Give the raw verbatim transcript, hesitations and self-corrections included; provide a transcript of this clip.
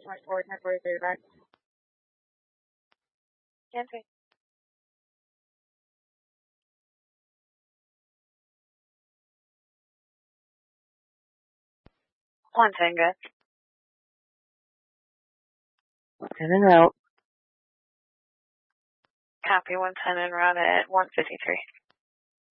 point four, ten forty-three back. Cancel. One Tango. In and out. Copy one ten and route at one fifty-three.